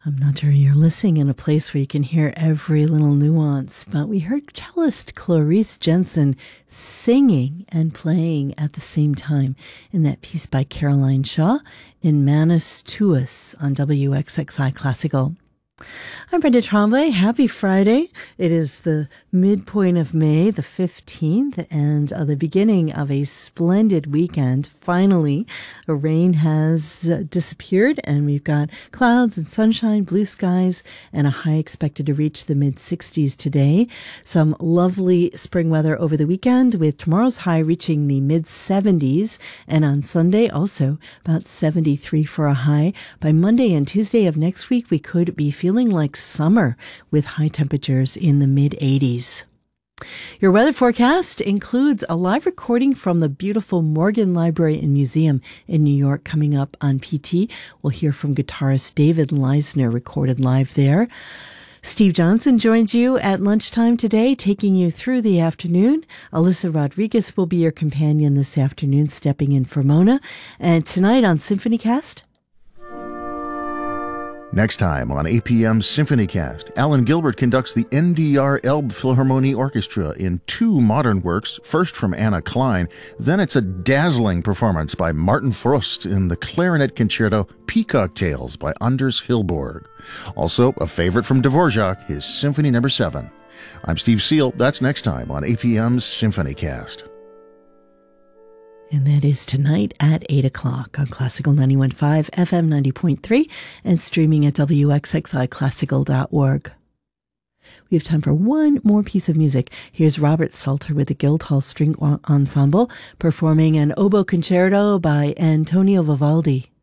I'm not sure you're listening in a place where you can hear every little nuance, but we heard cellist Clarice Jensen singing and playing at the same time in that piece by Caroline Shaw in Manus Tuus on WXXI Classical. I'm Brenda Tremblay. Happy Friday. It is the midpoint of May, the 15th, and the beginning of a splendid weekend. Finally, the rain has disappeared, and we've got clouds and sunshine, blue skies, and a high expected to reach the mid-60s today. Some lovely spring weather over the weekend, with tomorrow's high reaching the mid-70s, and on Sunday also about 73 for a high. By Monday and Tuesday of next week, we could be feeling like summer with high temperatures in the mid-80s. Your weather forecast includes a live recording from the beautiful Morgan Library and Museum in New York coming up on PT. We'll hear from guitarist David Leisner, recorded live there. Steve Johnson joins you at lunchtime today, taking you through the afternoon. Alyssa Rodriguez will be your companion this afternoon, stepping in for Mona. And tonight on SymphonyCast, next time on APM SymphonyCast, Alan Gilbert conducts the NDR Elbphilharmonie Orchestra in two modern works, first from Anna Klein, then it's a dazzling performance by Martin Frost in the clarinet concerto Peacock Tales by Anders Hilborg. Also, a favorite from Dvorak, his Symphony No. 7. I'm Steve Seal. That's next time on APM SymphonyCast. And that is tonight at 8 o'clock on Classical 91.5, FM 90.3, and streaming at wxxiclassical.org. We have time for one more piece of music. Here's Robert Salter with the Guildhall String Ensemble performing an oboe concerto by Antonio Vivaldi.